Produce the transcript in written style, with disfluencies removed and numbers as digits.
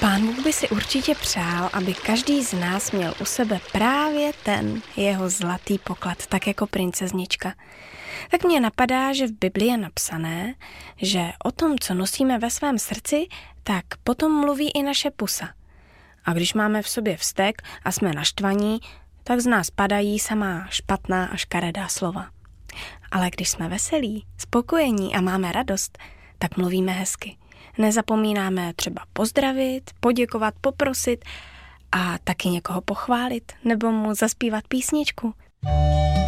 Pán Bůh by si určitě přál, aby každý z nás měl u sebe právě ten jeho zlatý poklad, tak jako princeznička. Tak mě napadá, že v Biblii je napsané, že o tom, co nosíme ve svém srdci, tak potom mluví i naše pusa. A když máme v sobě vztek a jsme naštvaní, tak z nás padají samá špatná a škaredá slova. Ale když jsme veselí, spokojení a máme radost, tak mluvíme hezky. Nezapomínáme třeba pozdravit, poděkovat, poprosit a taky někoho pochválit nebo mu zaspívat písničku.